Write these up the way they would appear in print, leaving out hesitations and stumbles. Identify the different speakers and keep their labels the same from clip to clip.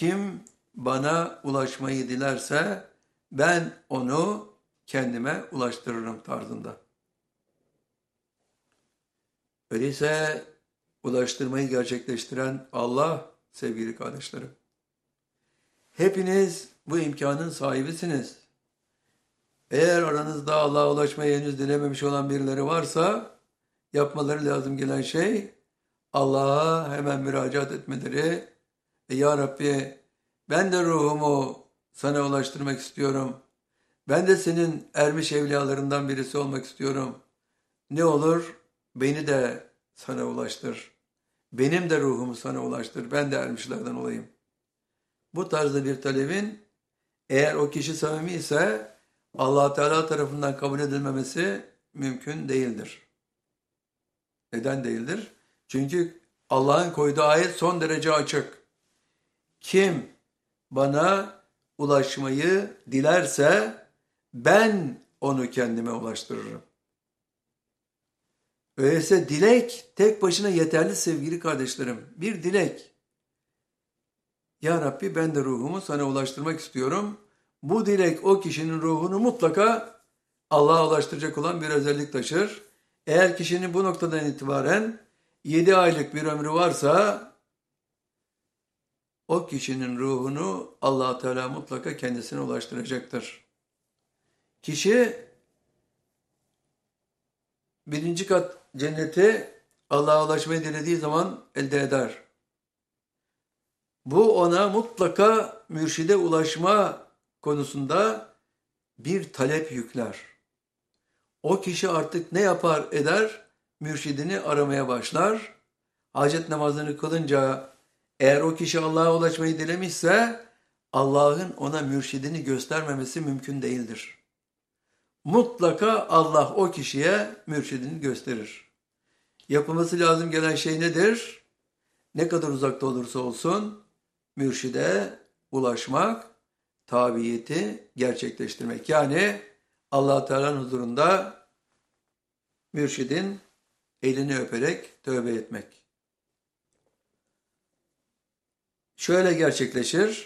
Speaker 1: Kim bana ulaşmayı dilerse ben onu kendime ulaştırırım tarzında. Öyleyse ulaştırmayı gerçekleştiren Allah sevgili kardeşlerim. Hepiniz bu imkanın sahibisiniz. Eğer aranızda Allah'a ulaşmayı henüz dilememiş olan birileri varsa yapmaları lazım gelen şey Allah'a hemen müracaat etmeleri. Ya Rabbi ben de ruhumu sana ulaştırmak istiyorum. Ben de senin ermiş evliyalarından birisi olmak istiyorum. Ne olur beni de sana ulaştır. Benim de ruhumu sana ulaştır. Ben de ermişlerden olayım. Bu tarzda bir talebin eğer o kişi samimi ise Allah Teala tarafından kabul edilmemesi mümkün değildir. Neden değildir? Çünkü Allah'ın koyduğu ayet son derece açık. Kim bana ulaşmayı dilerse ben onu kendime ulaştırırım. Öyleyse dilek tek başına yeterli sevgili kardeşlerim. Bir dilek. Ya Rabbi ben de ruhumu sana ulaştırmak istiyorum. Bu dilek o kişinin ruhunu mutlaka Allah'a ulaştıracak olan bir özellik taşır. Eğer kişinin bu noktadan itibaren 7 aylık bir ömrü varsa o kişinin ruhunu Allah Teala mutlaka kendisine ulaştıracaktır. Kişi birinci kat cenneti Allah'a ulaşmayı dilediği zaman elde eder. Bu ona mutlaka mürşide ulaşma konusunda bir talep yükler. O kişi artık ne yapar eder? Mürşidini aramaya başlar. Hacet namazını kılınca eğer o kişi Allah'a ulaşmayı dilemişse Allah'ın ona mürşidini göstermemesi mümkün değildir. Mutlaka Allah o kişiye mürşidini gösterir. Yapılması lazım gelen şey nedir? Ne kadar uzakta olursa olsun mürşide ulaşmak, tabiyeti gerçekleştirmek. Yani Allah Teala'nın huzurunda mürşidin elini öperek tövbe etmek. Şöyle gerçekleşir.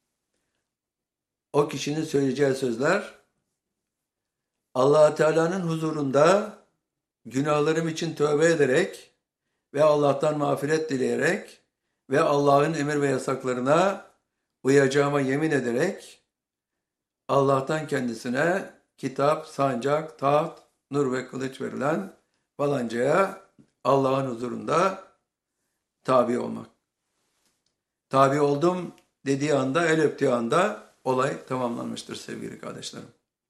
Speaker 1: O kişinin söyleyeceği sözler Allah Teala'nın huzurunda günahlarım için tövbe ederek ve Allah'tan mağfiret dileyerek ve Allah'ın emir ve yasaklarına uyacağıma yemin ederek Allah'tan kendisine kitap, sancak, taht, nur ve kılıç verilen falancaya Allah'ın huzurunda tabi olmak. Tabi oldum dediği anda, el öptüğü anda olay tamamlanmıştır sevgili kardeşlerim.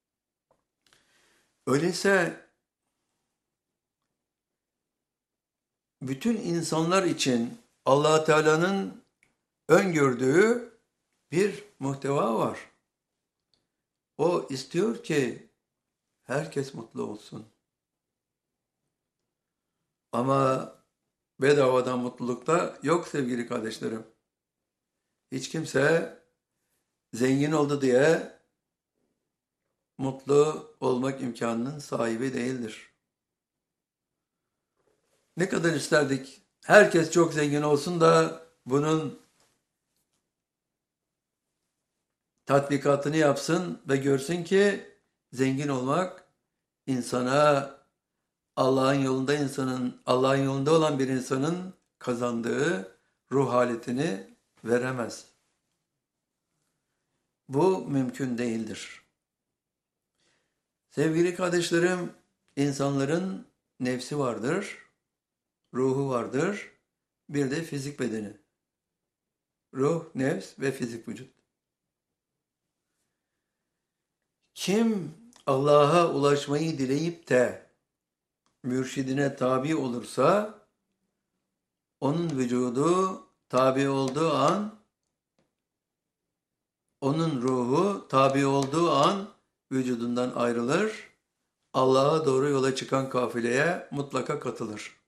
Speaker 1: Öyleyse bütün insanlar için Allah Teala'nın öngördüğü bir muhteva var. O istiyor ki herkes mutlu olsun. Ama bedavadan mutluluk da yok sevgili kardeşlerim. Hiç kimse zengin oldu diye mutlu olmak imkanının sahibi değildir. Ne kadar isterdik herkes çok zengin olsun da bunun tatbikatını yapsın ve görsün ki zengin olmak insana Allah'ın yolunda olan bir insanın kazandığı ruh haletini veremez. Bu mümkün değildir. Sevgili kardeşlerim, insanların nefsi vardır, ruhu vardır, bir de fizik bedeni. Ruh, nefs ve fizik vücut. Kim Allah'a ulaşmayı dileyip de mürşidine tabi olursa, onun vücudu tabi olduğu an, onun ruhu tabi olduğu an vücudundan ayrılır, Allah'a doğru yola çıkan kafileye mutlaka katılır.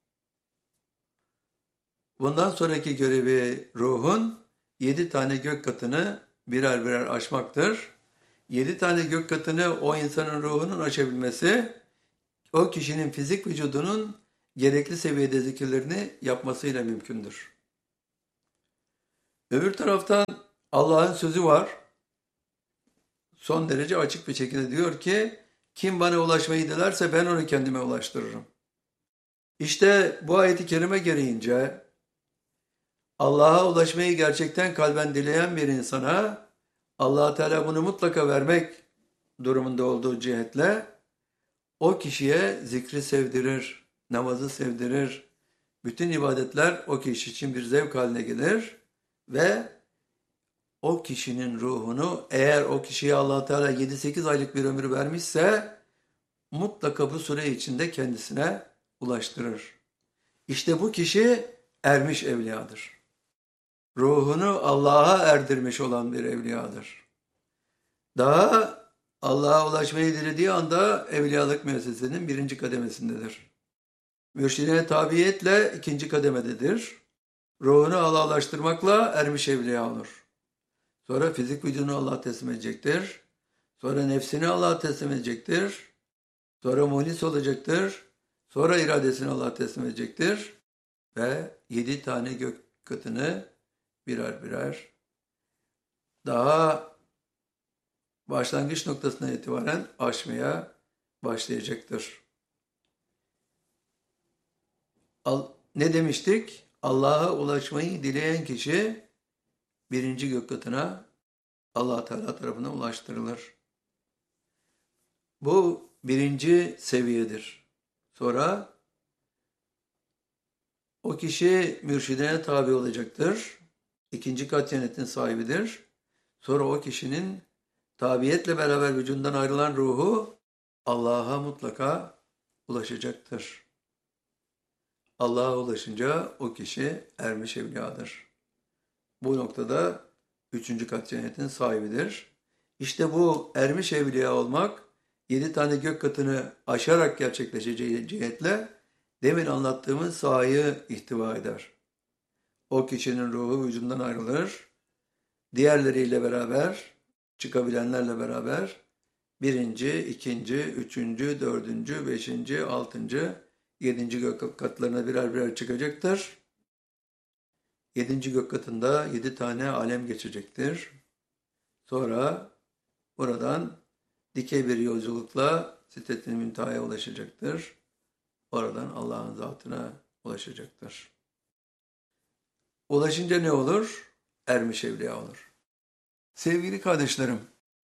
Speaker 1: Bundan sonraki görevi ruhun 7 tane gök katını birer birer aşmaktır. 7 tane gök katını o insanın ruhunun aşabilmesi, o kişinin fizik vücudunun gerekli seviyede zikirlerini yapmasıyla mümkündür. Öbür taraftan Allah'ın sözü var. Son derece açık bir şekilde diyor ki, kim bana ulaşmayı dilerse ben onu kendime ulaştırırım. İşte bu ayeti kerime gereğince Allah'a ulaşmayı gerçekten kalben dileyen bir insana Allah Teala bunu mutlaka vermek durumunda olduğu cihetle o kişiye zikri sevdirir, namazı sevdirir. Bütün ibadetler o kişi için bir zevk haline gelir ve o kişinin ruhunu, eğer o kişiye Allah Teala 7-8 aylık bir ömür vermişse mutlaka bu süre içinde kendisine ulaştırır. İşte bu kişi ermiş evliyadır. Ruhunu Allah'a erdirmiş olan bir evliyadır. Daha Allah'a ulaşmayı dilediği anda evliyalık müessesesinin 1. kademesindedir. Mürşidine tabiyetle 2. kademededir. Ruhunu Allah'laştırmakla ermiş evliya olur. Sonra fizik vücudunu Allah'a teslim edecektir. Sonra nefsini Allah'a teslim edecektir. Sonra muhlis olacaktır. Sonra iradesini Allah'a teslim edecektir. Ve 7 tane gök katını birer birer daha başlangıç noktasından itibaren aşmaya başlayacaktır. Ne demiştik? Allah'a ulaşmayı dileyen kişi 1. gök katına Allah Teala tarafından ulaştırılır. Bu 1. seviyedir. Sonra o kişi mürşidine tabi olacaktır. 2. kat cennetin sahibidir. Sonra o kişinin tabiyetle beraber vücudundan ayrılan ruhu Allah'a mutlaka ulaşacaktır. Allah'a ulaşınca o kişi ermiş evliyadır. Bu noktada 3. kat cennetin sahibidir. İşte bu ermiş evliya olmak 7 tane gök katını aşarak gerçekleşeceği cihetle demin anlattığımız sahayı ihtiva eder. O kişinin ruhu vücudundan ayrılır. Diğerleriyle beraber, çıkabilenlerle beraber 1., 2., 3., 4., 5., 6., 7. gök katlarına birer birer çıkacaktır. 7. gök katında 7 tane alem geçecektir. Sonra oradan dikey bir yolculukla Sidret-i Münteha'ya ulaşacaktır. Oradan Allah'ın zatına ulaşacaktır. Ulaşınca ne olur? Ermiş evliya olur. Sevgili kardeşlerim,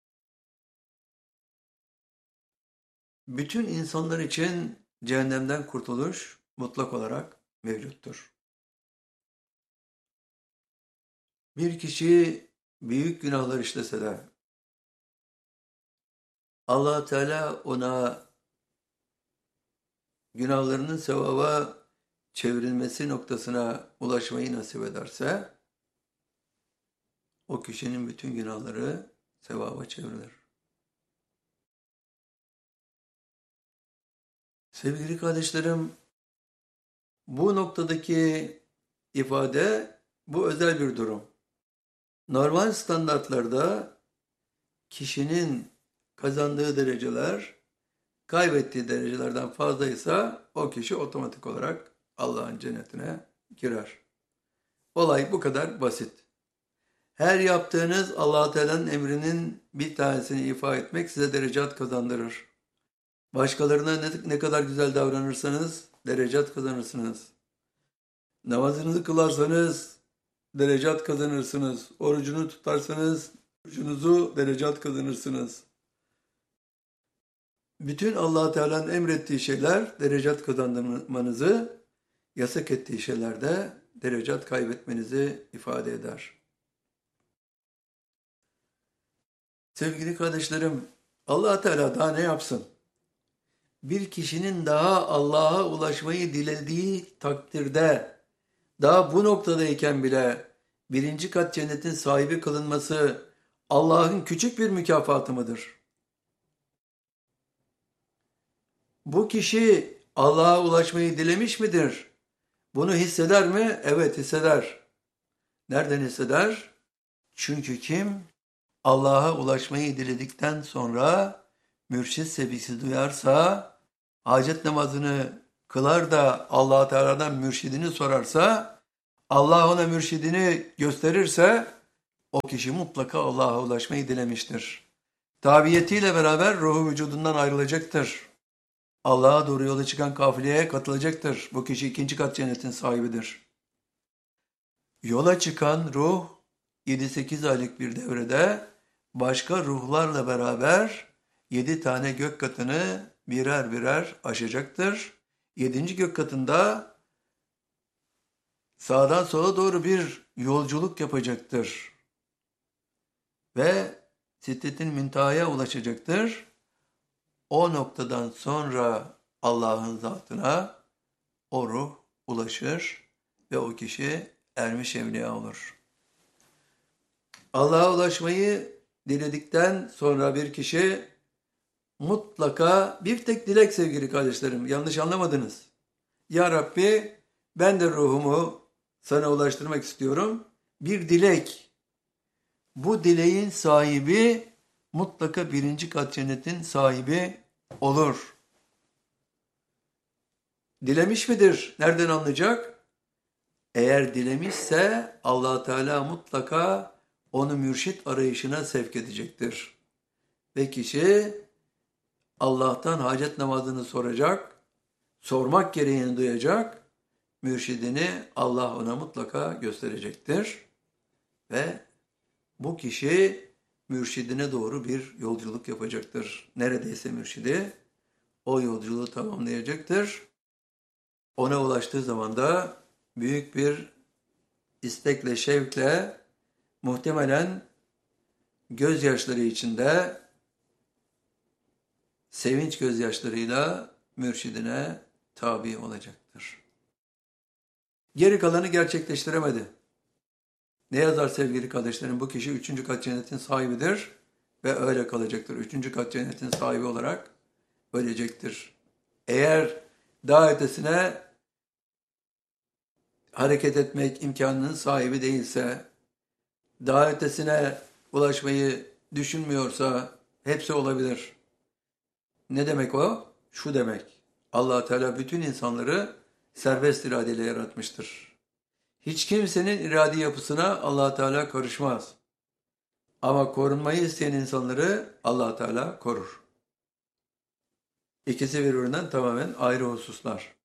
Speaker 1: bütün insanlar için cehennemden kurtuluş mutlak olarak mevcuttur. Bir kişi büyük günahlar işlese de Allah Teala ona günahlarının sevaba çevrilmesi noktasına ulaşmayı nasip ederse o kişinin bütün günahları sevaba çevrilir. Sevgili kardeşlerim, bu noktadaki ifade bu özel bir durum. Normal standartlarda kişinin kazandığı dereceler kaybettiği derecelerden fazlaysa o kişi otomatik olarak Allah'ın cennetine girer. Olay bu kadar basit. Her yaptığınız Allah Teala'nın emrinin bir tanesini ifa etmek size derecat kazandırır. Başkalarına ne kadar güzel davranırsanız derecat kazanırsınız. Namazınızı kılarsanız derecat kazanırsınız. Orucunu tutarsanız orucunuzu derecat kazanırsınız. Bütün Allah Teala'nın emrettiği şeyler derecat kazanmanızı, yasak ettiği şeylerde derecat kaybetmenizi ifade eder. Sevgili kardeşlerim, Allah Teala daha ne yapsın? Bir kişinin daha Allah'a ulaşmayı dilediği takdirde, daha bu noktadayken bile 1. kat cennetin sahibi kılınması Allah'ın küçük bir mükafatı mıdır? Bu kişi Allah'a ulaşmayı dilemiş midir? Bunu hisseder mi? Evet, hisseder. Nereden hisseder? Çünkü kim Allah'a ulaşmayı diledikten sonra mürşid sevgisi duyarsa, hacet namazını kılar da Allah Teala'dan mürşidini sorarsa, Allah ona mürşidini gösterirse o kişi mutlaka Allah'a ulaşmayı dilemiştir. Tabiyetiyle beraber ruhu vücudundan ayrılacaktır. Allah'a doğru yola çıkan kafileye katılacaktır. Bu kişi ikinci kat cennetin sahibidir. Yola çıkan ruh 7-8 aylık bir devrede başka ruhlarla beraber 7 tane gök katını birer birer aşacaktır. 7. gök katında sağdan sola doğru bir yolculuk yapacaktır. Ve Sidretil Münteha'ya ulaşacaktır. O noktadan sonra Allah'ın zatına o ruh ulaşır ve o kişi ermiş evliya olur. Allah'a ulaşmayı diledikten sonra bir kişi mutlaka bir tek dilek sevgili kardeşlerim, yanlış anlamadınız. Ya Rabbi ben de ruhumu sana ulaştırmak istiyorum. Bir dilek. Bu dileğin sahibi mutlaka birinci kat cennetin sahibi olur. Dilemiş midir? Nereden anlayacak? Eğer dilemişse Allah Teala mutlaka onu mürşit arayışına sevk edecektir. Ve kişi Allah'tan hacet namazını soracak, sormak gereğini duyacak, mürşidini Allah ona mutlaka gösterecektir. Ve bu kişi mürşidine doğru bir yolculuk yapacaktır. Neredeyse mürşidi o yolculuğu tamamlayacaktır. Ona ulaştığı zaman da büyük bir istekle, şevkle, muhtemelen gözyaşları içinde, sevinç gözyaşlarıyla mürşidine tabi olacaktır. Geri kalanı gerçekleştiremedi. Ne yazar sevgili kardeşlerim? Bu kişi 3. kat cennetin sahibidir ve öyle kalacaktır. 3. kat cennetin sahibi olarak ölecektir. Eğer daha ötesine hareket etmek imkanının sahibi değilse, daha ötesine ulaşmayı düşünmüyorsa hepsi olabilir. Ne demek o? Şu demek. Allah Teala bütün insanları serbest iradeyle yaratmıştır. Hiç kimsenin iradi yapısına Allah Teala karışmaz. Ama korunmayı isteyen insanları Allah Teala korur. İkisi birbirinden tamamen ayrı hususlar.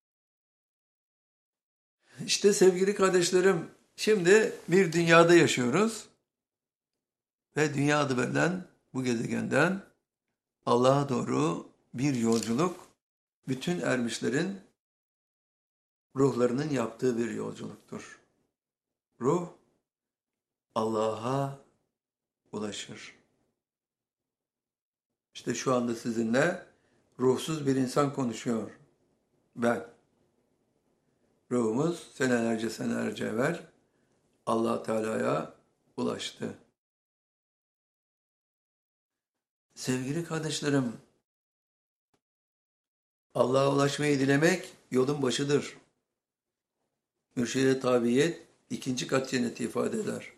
Speaker 1: İşte sevgili kardeşlerim, şimdi bir dünyada yaşıyoruz ve dünya adı verilen bu gezegenden Allah'a doğru bir yolculuk, bütün ermişlerin ruhlarının yaptığı bir yolculuktur. Ruh Allah'a ulaşır. İşte şu anda sizinle ruhsuz bir insan konuşuyor. Ben. Ruhumuz senelerce evvel Allah Teala'ya ulaştı. Sevgili kardeşlerim, Allah'a ulaşmayı dilemek yolun başıdır. Mürşide tabiyet 2. kat cenneti ifade eder.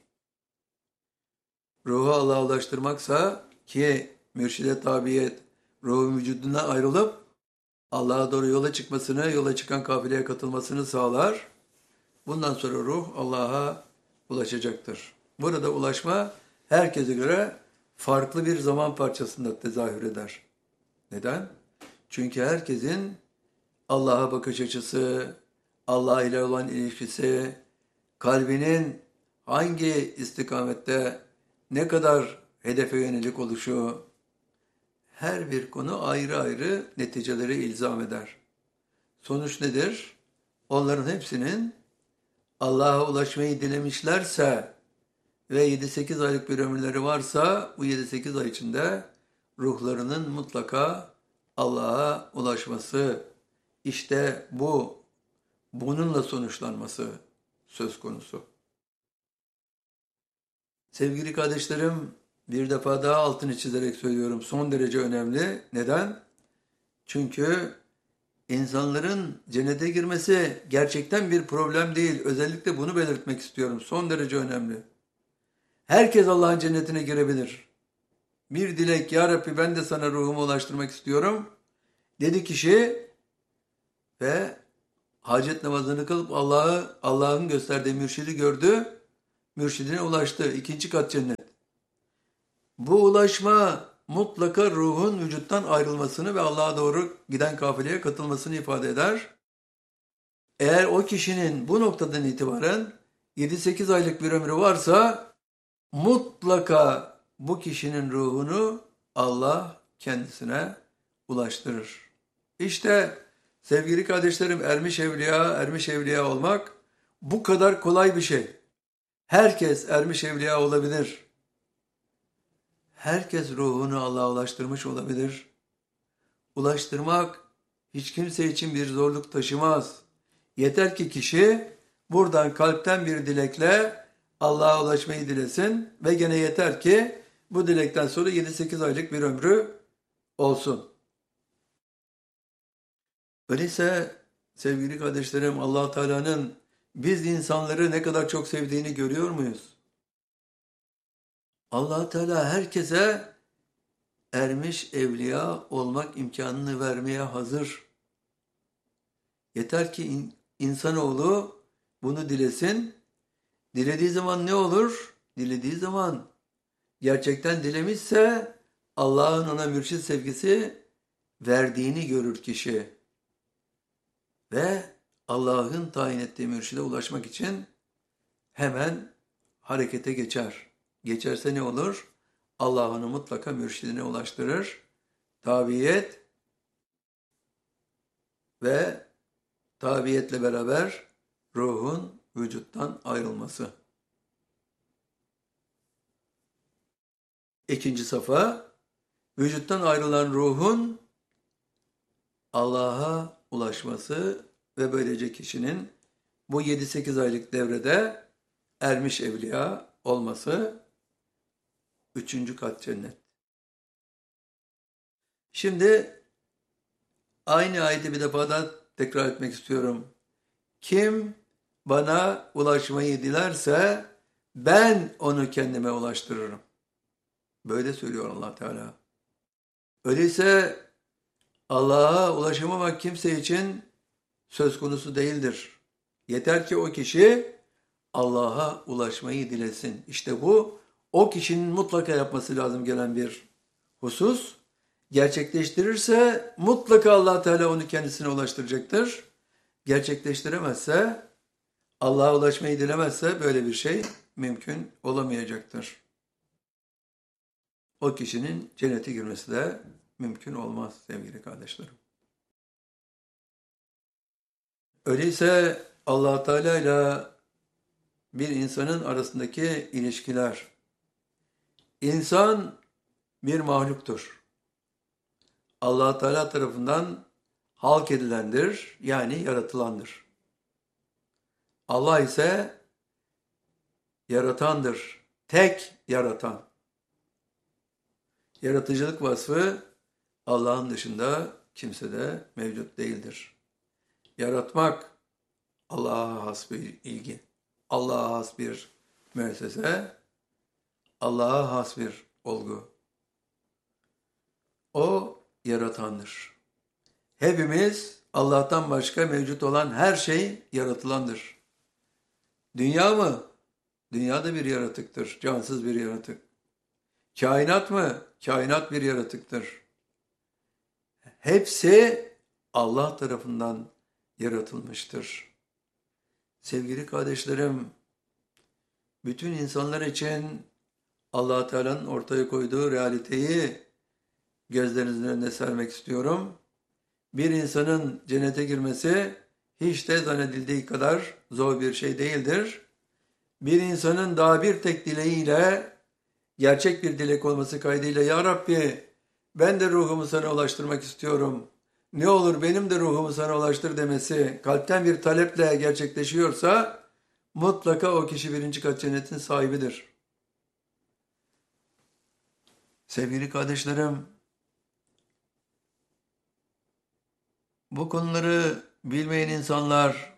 Speaker 1: Ruhu Allah'a ulaştırmaksa ki mürşide tabiyet ruhun vücudundan ayrılıp Allah'a doğru yola çıkmasını, yola çıkan kafileye katılmasını sağlar. Bundan sonra ruh Allah'a ulaşacaktır. Burada ulaşma herkese göre farklı bir zaman parçasında tezahür eder. Neden? Çünkü herkesin Allah'a bakış açısı, Allah ile olan ilişkisi, kalbinin hangi istikamette ne kadar hedefe yönelik oluşu, her bir konu ayrı ayrı neticeleri ilzam eder. Sonuç nedir? Onların hepsinin Allah'a ulaşmayı dilemişlerse ve 7-8 aylık bir ömürleri varsa bu 7-8 ay içinde ruhlarının mutlaka Allah'a ulaşması, işte bununla sonuçlanması söz konusu. Sevgili kardeşlerim, bir defa daha altını çizerek söylüyorum. Son derece önemli. Neden? Çünkü insanların cennete girmesi gerçekten bir problem değil. Özellikle bunu belirtmek istiyorum. Son derece önemli. Herkes Allah'ın cennetine girebilir. Bir dilek, Ya Rabbi ben de sana ruhumu ulaştırmak istiyorum, dedi kişi ve hacet namazını kılıp Allah'ın gösterdiği mürşidi gördü mürşidine ulaştı. İkinci kat cennet. Bu ulaşma mutlaka ruhun vücuttan ayrılmasını ve Allah'a doğru giden kafileye katılmasını ifade eder. Eğer o kişinin bu noktadan itibaren 7-8 aylık bir ömrü varsa mutlaka bu kişinin ruhunu Allah kendisine ulaştırır. İşte sevgili kardeşlerim, ermiş evliya olmak bu kadar kolay bir şey. Herkes ermiş evliya olabilir. Herkes ruhunu Allah'a ulaştırmış olabilir. Ulaştırmak hiç kimse için bir zorluk taşımaz. Yeter ki kişi buradan kalpten bir dilekle Allah'a ulaşmayı dilesin ve gene yeter ki bu dilekten sonra 7-8 aylık bir ömrü olsun. Öyleyse sevgili kardeşlerim, Allah Teala'nın biz insanları ne kadar çok sevdiğini görüyor muyuz? Allah Teala herkese ermiş evliya olmak imkanını vermeye hazır. Yeter ki insanoğlu bunu dilesin. Dilediği zaman ne olur? Dilediği zaman gerçekten dilemişse Allah'ın ona mürşid sevgisi verdiğini görür kişi. Ve Allah'ın tayin ettiği mürşide ulaşmak için hemen harekete geçer. Geçerse ne olur? Allah onu mutlaka mürşidine ulaştırır. Tabiyet ve tabiyetle beraber ruhun vücuttan ayrılması. İkinci safa, vücuttan ayrılan ruhun Allah'a ulaşması ve böylece kişinin bu 7-8 aylık devrede ermiş evliya olması. Üçüncü kat cennet. Şimdi aynı ayeti bir defa daha tekrar etmek istiyorum. Kim bana ulaşmayı dilerse ben onu kendime ulaştırırım. Böyle söylüyor Allah Teala. Öyleyse Allah'a ulaşamamak kimse için söz konusu değildir. Yeter ki o kişi Allah'a ulaşmayı dilesin. İşte bu o kişinin mutlaka yapması lazım gelen bir husus. Gerçekleştirirse mutlaka Allah Teala onu kendisine ulaştıracaktır. Gerçekleştiremezse, Allah'a ulaşmayı dilemezse böyle bir şey mümkün olamayacaktır. O kişinin cennete girmesi de mümkün olmaz sevgili kardeşlerim. Öyleyse Allah Teala ile bir insanın arasındaki ilişkiler. İnsan bir mahluktur. Allah Teala tarafından halk edilendir, yani yaratılandır. Allah ise yaratandır, tek yaratan. Yaratıcılık vasfı Allah'ın dışında kimsede mevcut değildir. Yaratmak Allah'a has bir ilgi, Allah'a has bir müessese, Allah'a has bir olgu. O yaratandır. Hepimiz Allah'tan başka mevcut olan her şey yaratılandır. Dünya mı? Dünya da bir yaratıktır, cansız bir yaratık. Kainat mı? Kainat bir yaratıktır. Hepsi Allah tarafından yaratılmıştır. Sevgili kardeşlerim, bütün insanlar için Allah Teala'nın ortaya koyduğu realiteyi gözlerinizin önüne sermek istiyorum. Bir insanın cennete girmesi hiç de zannedildiği kadar zor bir şey değildir. Bir insanın daha bir tek dileğiyle, gerçek bir dilek olması kaydıyla "Ya Rabbi, ben de ruhumu sana ulaştırmak istiyorum. Ne olur benim de ruhumu sana ulaştır" demesi kalpten bir taleple gerçekleşiyorsa mutlaka o kişi birinci kat cennetin sahibidir. Sevgili kardeşlerim, bu konuları bilmeyen insanlar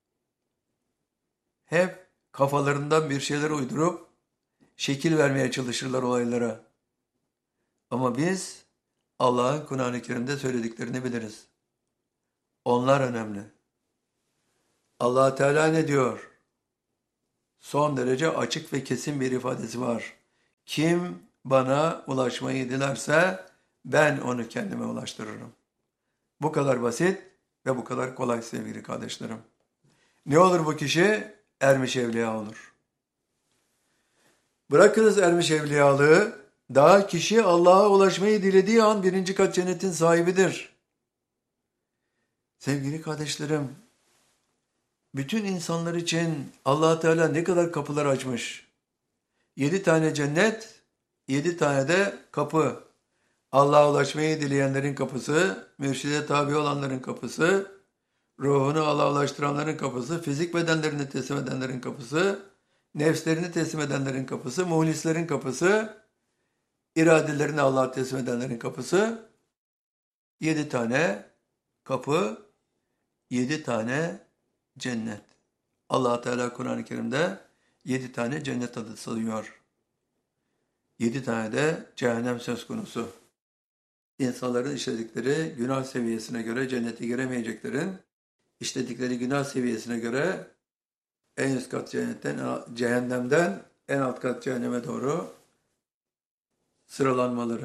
Speaker 1: hep kafalarından bir şeyler uydurup şekil vermeye çalışırlar olaylara. Ama biz Allah'ın Kur'an-ı Kerim'de söylediklerini biliriz. Onlar önemli. Allah Teala ne diyor? son derece açık ve kesin bir ifadesi var. Kim bana ulaşmayı dilerse ben onu kendime ulaştırırım. Bu kadar basit ve bu kadar kolay sevgili kardeşlerim. Ne olur bu kişi? Ermiş evliya olur. Bırakınız ermiş evliyalığı, daha kişi Allah'a ulaşmayı dilediği an birinci kat cennetin sahibidir. Sevgili kardeşlerim, bütün insanlar için Allah Teala ne kadar kapılar açmış. 7 tane cennet, 7 tane de kapı. Allah'a ulaşmayı dileyenlerin kapısı, mürşide tabi olanların kapısı, ruhunu Allah'a ulaştıranların kapısı, fizik bedenlerini teslim edenlerin kapısı, nefslerini teslim edenlerin kapısı, muhlislerin kapısı, iradelerini Allah'a teslim edenlerin kapısı. 7 tane kapı, 7 tane cennet. Allah Teala Kur'an-ı Kerim'de 7 tane cennet adı sayıyor. 7 tane de cehennem söz konusu. İnsanların işledikleri günah seviyesine göre cennete giremeyeceklerin, işledikleri günah seviyesine göre en üst kat cehennemden en alt kat cehenneme doğru sıralanmaları.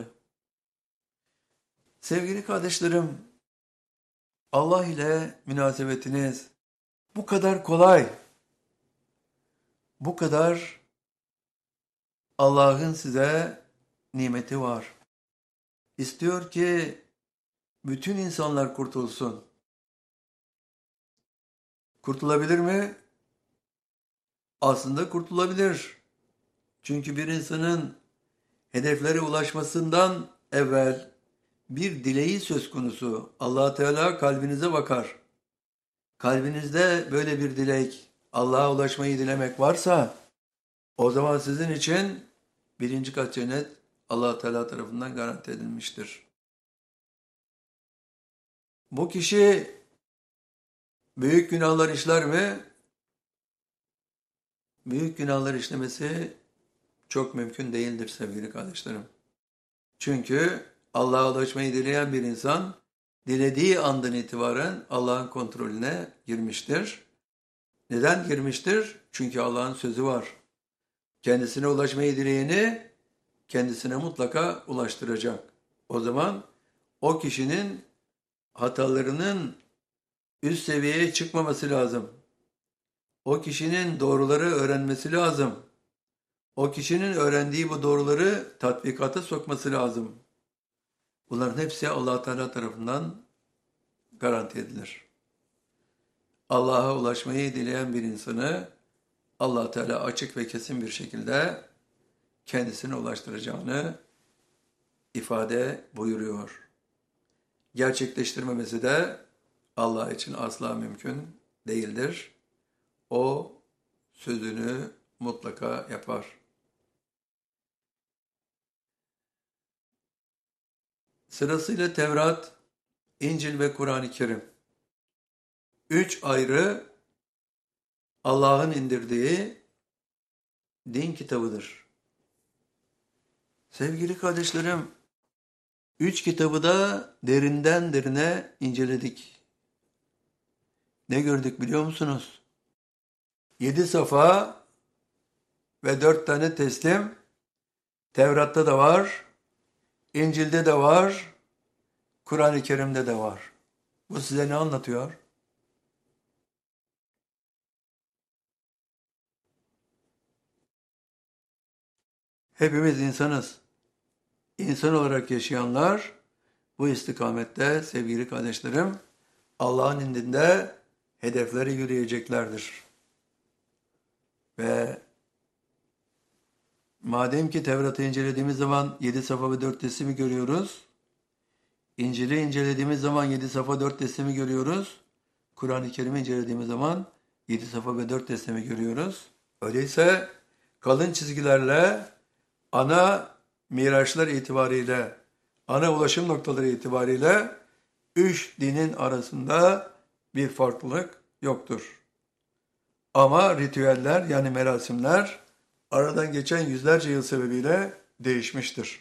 Speaker 1: Sevgili kardeşlerim, Allah ile münasebetiniz bu kadar kolay, bu kadar Allah'ın size nimeti var. İstiyor ki bütün insanlar kurtulsun. Kurtulabilir mi? Aslında kurtulabilir. Çünkü bir insanın hedeflere ulaşmasından evvel bir dileği söz konusu. Allah Teala kalbinize bakar. Kalbinizde böyle bir dilek, Allah'a ulaşmayı dilemek varsa, o zaman sizin için birinci kat cennet Allah Teala tarafından garanti edilmiştir. Bu kişi büyük günahlar işler mi? Büyük günahlar işlemesi çok mümkün değildir sevgili kardeşlerim. Çünkü Allah'a ulaşmayı dileyen bir insan, dilediği andan itibaren Allah'ın kontrolüne girmiştir. Neden girmiştir? Çünkü Allah'ın sözü var. Kendisine ulaşmayı dileyeni kendisine mutlaka ulaştıracak. O zaman o kişinin hatalarının üst seviyeye çıkmaması lazım. O kişinin doğruları öğrenmesi lazım. O kişinin öğrendiği bu doğruları tatbikata sokması lazım. Bunların hepsi Allah Teala tarafından garanti edilir. Allah'a ulaşmayı dileyen bir insanı Allah Teala açık ve kesin bir şekilde kendisine ulaştıracağını ifade buyuruyor. Gerçekleştirmemesi de Allah için asla mümkün değildir. O sözünü mutlaka yapar. Sırasıyla Tevrat, İncil ve Kur'an-ı Kerim. 3 ayrı Allah'ın indirdiği din kitabıdır. Sevgili kardeşlerim, 3 kitabı da derinden derine inceledik. Ne gördük biliyor musunuz? 7 safa ve 4 tane teslim Tevrat'ta da var, İncil'de de var, Kur'an-ı Kerim'de de var. Bu size ne anlatıyor? Hepimiz insanız. İnsan olarak yaşayanlar bu istikamette sevgili kardeşlerim Allah'ın indinde hedefleri yürüyeceklerdir. Ve madem ki Tevrat'ı incelediğimiz zaman 7 safa ve 4 teslimi görüyoruz, İncil'i incelediğimiz zaman 7 safa 4 teslimi görüyoruz, Kur'an-ı Kerim'i incelediğimiz zaman 7 safa ve 4 teslimi görüyoruz. Öyleyse kalın çizgilerle ana miraçlar itibariyle, ana ulaşım noktaları itibariyle 3 dinin arasında bir farklılık yoktur. Ama ritüeller yani merasimler aradan geçen yüzlerce yıl sebebiyle değişmiştir.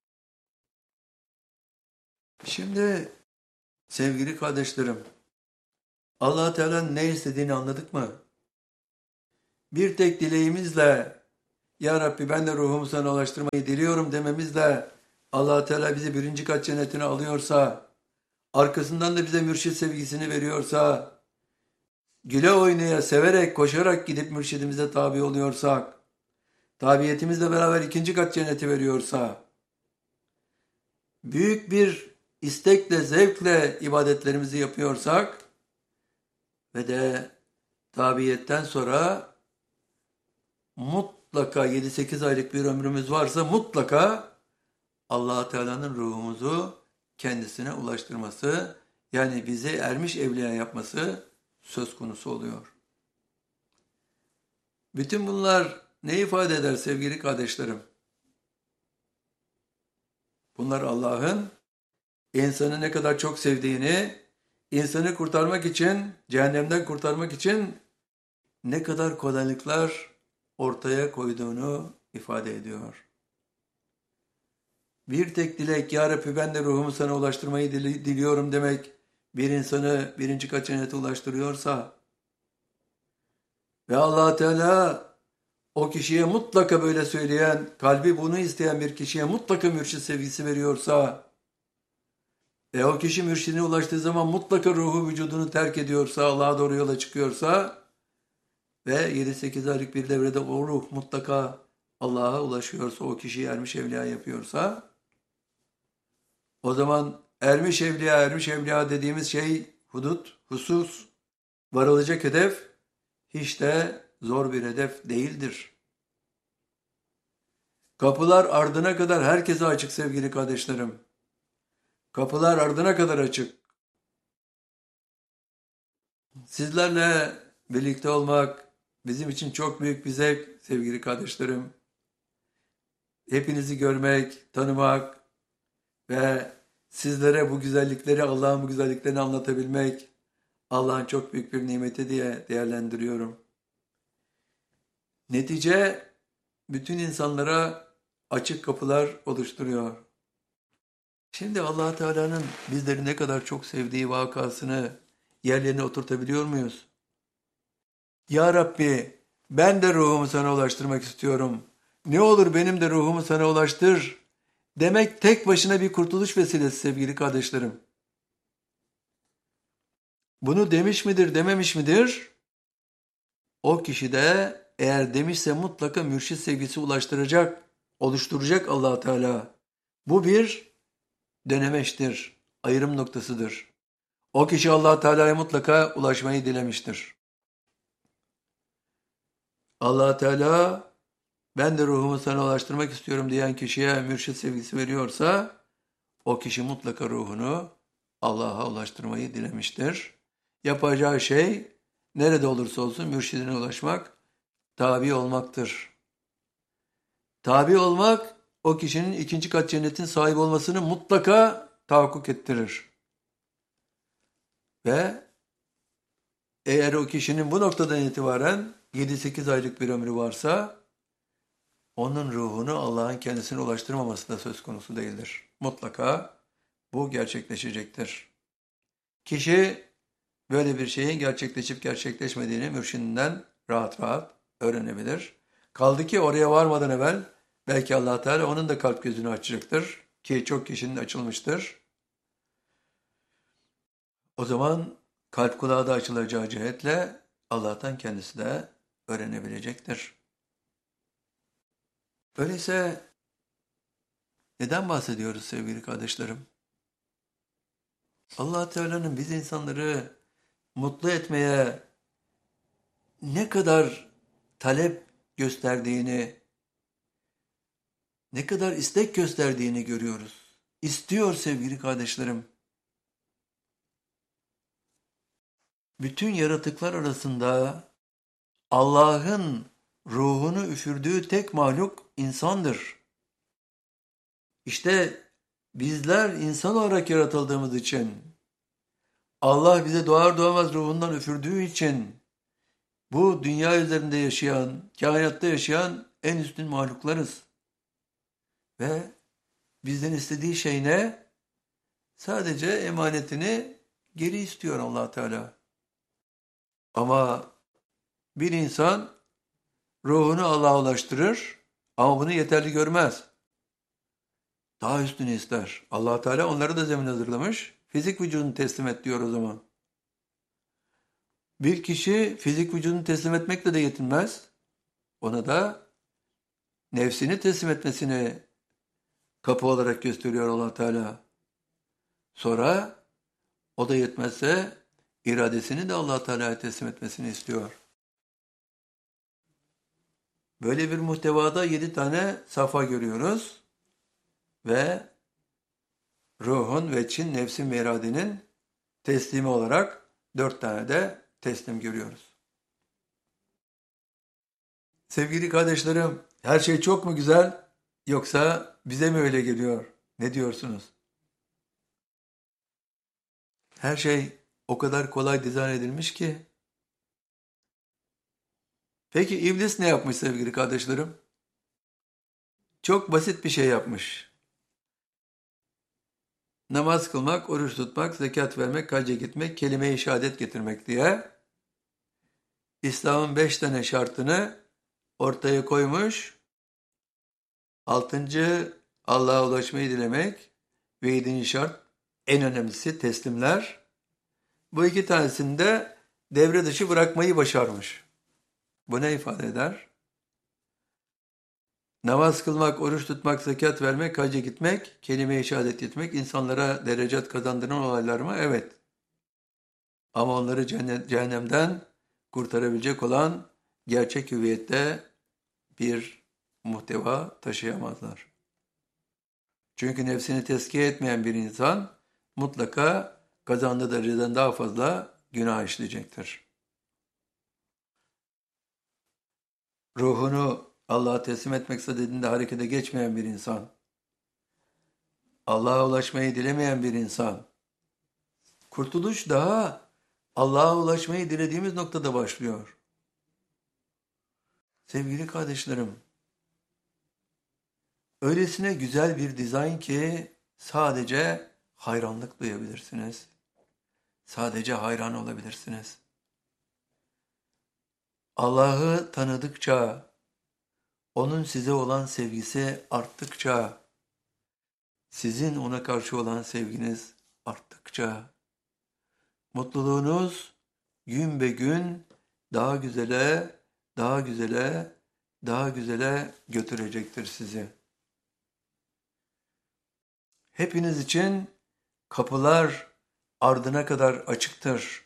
Speaker 1: Şimdi sevgili kardeşlerim, Allah Teala'nın ne istediğini anladık mı? bir tek dileğimizle Ya Rabbi ben de ruhumu sana ulaştırmayı diliyorum dememizle Allah Teala bizi birinci kat cennetine alıyorsa, arkasından da bize mürşit sevgisini veriyorsa, güle oynaya, severek, koşarak gidip mürşidimize tabi oluyorsak, tabiyetimizle beraber ikinci kat cenneti veriyorsa, büyük bir istekle, zevkle ibadetlerimizi yapıyorsak ve de tabiyetten sonra mutlaka 7-8 aylık bir ömrümüz varsa mutlaka Allah Teala'nın ruhumuzu kendisine ulaştırması, yani bizi ermiş evliya yapması söz konusu oluyor. Bütün bunlar ne ifade eder sevgili kardeşlerim? Bunlar Allah'ın insanı ne kadar çok sevdiğini, insanı kurtarmak için, cehennemden kurtarmak için ne kadar kolaylıklar ortaya koyduğunu ifade ediyor. Bir tek dilek, Ya Rabbi ben de ruhumu sana ulaştırmayı diliyorum demek, bir insanı birinci kat cennete ulaştırıyorsa ve Allah Teala o kişiye mutlaka böyle söyleyen, kalbi bunu isteyen bir kişiye mutlaka mürşid sevgisi veriyorsa ve o kişi mürşidine ulaştığı zaman mutlaka ruhu vücudunu terk ediyorsa, Allah'a doğru yola çıkıyorsa ve 7-8 aylık bir devrede o ruh mutlaka Allah'a ulaşıyorsa, o kişiyi ermiş evliya yapıyorsa, o zaman ermiş evliya dediğimiz şey hudut, husus, varılacak hedef hiç de zor bir hedef değildir. Kapılar ardına kadar herkese açık sevgili kardeşlerim. Kapılar ardına kadar açık. Sizlerle birlikte olmak bizim için çok büyük bir zevk sevgili kardeşlerim. Hepinizi görmek, tanımak ve sizlere bu güzellikleri, Allah'ın bu güzelliklerini anlatabilmek Allah'ın çok büyük bir nimeti diye değerlendiriyorum. Netice bütün insanlara açık kapılar oluşturuyor. Şimdi Allah Teala'nın bizleri ne kadar çok sevdiği vakasını yerlerine oturtabiliyor muyuz? Ya Rabbi ben de ruhumu sana ulaştırmak istiyorum. Ne olur benim de ruhumu sana ulaştır demek tek başına bir kurtuluş vesilesi sevgili kardeşlerim. Bunu demiş midir, dememiş midir? O kişi de eğer demişse mutlaka mürşit sevgisi ulaştıracak, oluşturacak Allah Teala. Bu bir dönemeçtir, ayrım noktasıdır. O kişi Allah Teala'ya mutlaka ulaşmayı dilemiştir. Allah Teala ben de ruhumu sana ulaştırmak istiyorum diyen kişiye mürşit sevgisi veriyorsa o kişi mutlaka ruhunu Allah'a ulaştırmayı dilemiştir. Yapacağı şey nerede olursa olsun mürşidine ulaşmak, tabi olmaktır. Tabi olmak o kişinin ikinci kat cennetin sahibi olmasını mutlaka tahakkuk ettirir. Ve eğer o kişinin bu noktadan itibaren 7-8 aylık bir ömrü varsa onun ruhunu Allah'ın kendisine ulaştırmaması da söz konusu değildir. Mutlaka bu gerçekleşecektir. Kişi böyle bir şeyin gerçekleşip gerçekleşmediğini mürşidinden rahat rahat öğrenebilir. Kaldı ki oraya varmadan evvel belki Allah Teala onun da kalp gözünü açacaktır ki çok kişinin açılmıştır. O zaman kalp kulağı da açılacağı cihetle Allah'tan kendisi de öğrenebilecektir. Öyleyse neden bahsediyoruz sevgili kardeşlerim? Allah Teala'nın biz insanları mutlu etmeye ne kadar talep gösterdiğini, ne kadar istek gösterdiğini görüyoruz. İstiyor sevgili kardeşlerim. Bütün yaratıklar arasında Allah'ın ruhunu üfürdüğü tek mahluk insandır. İşte bizler insan olarak yaratıldığımız için, Allah bize doğar doğmaz ruhundan üfürdüğü için, bu dünya üzerinde yaşayan, kainatta yaşayan en üstün mahluklarız. Ve bizden istediği şey ne? Sadece emanetini geri istiyor Allah Teala. Ama bir insan ruhunu Allah'a ulaştırır ama bunu yeterli görmez. Daha üstünü ister. Allah Teala onları da zemin hazırlamış. Fizik vücudunu teslim et diyor o zaman. Bir kişi fizik vücudunu teslim etmekle de yetinmez. Ona da nefsini teslim etmesini kapı olarak gösteriyor Allah Teala. Sonra o da yetmezse iradesini de Allah Teala'ya teslim etmesini istiyor. Böyle bir muhtevada 7 tane safa görüyoruz ve ruhun ve Çin nefsin ve iradenin teslimi olarak 4 tane de teslim görüyoruz. Sevgili kardeşlerim, her şey çok mu güzel yoksa bize mi öyle geliyor? Ne diyorsunuz? Her şey o kadar kolay dizayn edilmiş ki. Peki iblis ne yapmış sevgili kardeşlerim? Çok basit bir şey yapmış. Namaz kılmak, oruç tutmak, zekat vermek, hacca gitmek, kelime-i şehadet getirmek diye İslam'ın 5 tane şartını ortaya koymuş. 6. Allah'a ulaşmayı dilemek ve 7. şart en önemlisi teslimler. Bu 2 tanesini de devre dışı bırakmayı başarmış. Bu ne ifade eder? Namaz kılmak, oruç tutmak, zekat vermek, hacca gitmek, kelime-i şehadet etmek insanlara derecat kazandıran olaylar mı? Evet. Ama onları cehennemden kurtarabilecek olan gerçek hüviyette bir muhteva taşıyamazlar. Çünkü nefsini tezkiye etmeyen bir insan mutlaka kazandığı dereceden daha fazla günah işleyecektir. Ruhunu Allah'a teslim etmek istediğinde harekete geçmeyen bir insan, Allah'a ulaşmayı dilemeyen bir insan, kurtuluş daha Allah'a ulaşmayı dilediğimiz noktada başlıyor. Sevgili kardeşlerim, öylesine güzel bir dizayn ki sadece hayranlık duyabilirsiniz. Sadece hayran olabilirsiniz. Allah'ı tanıdıkça, onun size olan sevgisi arttıkça, sizin ona karşı olan sevginiz arttıkça, mutluluğunuz gün be gün daha güzele, daha güzele, daha güzele götürecektir sizi. Hepiniz için kapılar ardına kadar açıktır.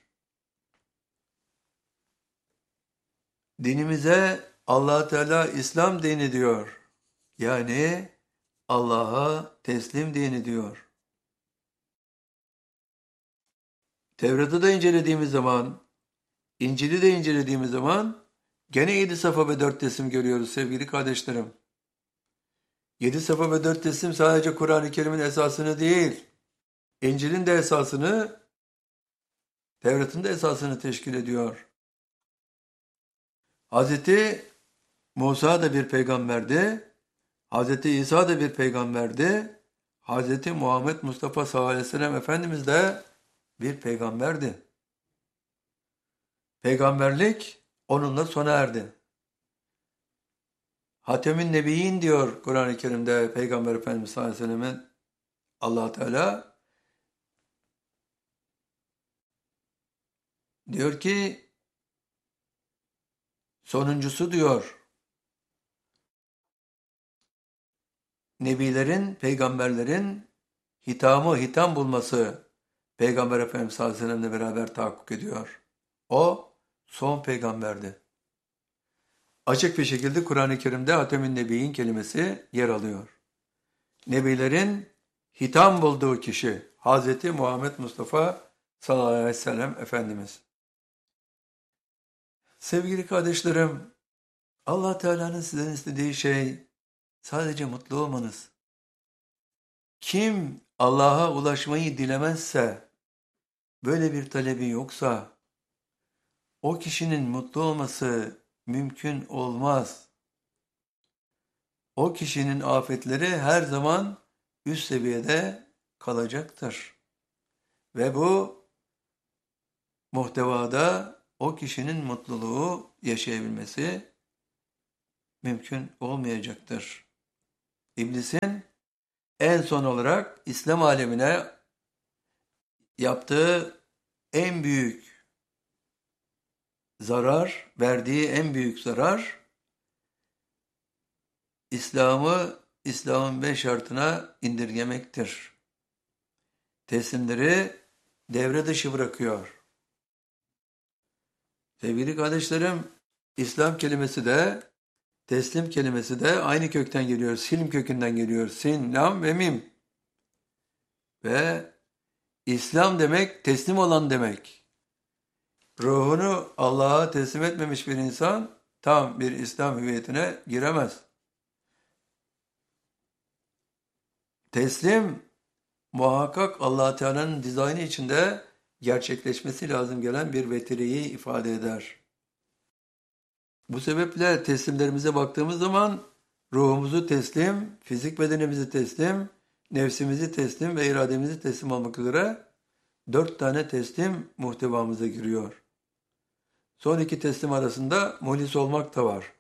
Speaker 1: Dinimize Allah Teala İslam dini diyor. Yani Allah'a teslim dini diyor. Tevrat'ı da incelediğimiz zaman, İncil'i de incelediğimiz zaman gene 7 safa ve 4 teslim görüyoruz sevgili kardeşlerim. 7 safa ve 4 teslim sadece Kur'an-ı Kerim'in esasını değil, İncil'in de esasını, Tevrat'ın da esasını teşkil ediyor. Hazreti Musa da bir peygamberdi, Hazreti İsa da bir peygamberdi, Hazreti Muhammed Mustafa sallallahu aleyhi ve sellem Efendimiz de bir peygamberdi. Peygamberlik onunla sona erdi. Hatemün Nebiyyin diyor Kur'an-ı Kerim'de Peygamber Efendimiz sallallahu aleyhi ve sellem'e Allah Teala diyor ki sonuncusu diyor nebilerin, peygamberlerin hitam bulması Peygamber Efendimiz sallallahu aleyhi ve sellem'le beraber tahakkuk ediyor. O son peygamberdi. Açık bir şekilde Kur'an-ı Kerim'de Hatemün Nebiyyin kelimesi yer alıyor. Nebilerin hitam bulduğu kişi Hazreti Muhammed Mustafa sallallahu aleyhi ve sellem Efendimiz. Sevgili kardeşlerim, Allah Teala'nın sizden istediği şey sadece mutlu olmanız. Kim Allah'a ulaşmayı dilemezse, böyle bir talebi yoksa, o kişinin mutlu olması mümkün olmaz. O kişinin afetleri her zaman üst seviyede kalacaktır. Ve bu muhtevada o kişinin mutluluğu yaşayabilmesi mümkün olmayacaktır. İblisin en son olarak İslam alemine yaptığı en büyük zarar, verdiği en büyük zarar, İslam'ın 5 şartına indirgemektir. Teslimleri devre dışı bırakıyor. Sevgili kardeşlerim, İslam kelimesi de, teslim kelimesi de aynı kökten geliyor. Silm kökünden geliyor. Sin, lam ve mim. Ve İslam demek, teslim olan demek. Ruhunu Allah'a teslim etmemiş bir insan, tam bir İslam hüviyetine giremez. Teslim, muhakkak Allah Teala'nın dizaynı içinde gerçekleşmesi lazım gelen bir vetiriyi ifade eder. Bu sebeple teslimlerimize baktığımız zaman ruhumuzu teslim, fizik bedenimizi teslim, nefsimizi teslim ve irademizi teslim olmak üzere 4 tane teslim muhtevamıza giriyor. Son 2 teslim arasında muhlis olmak da var.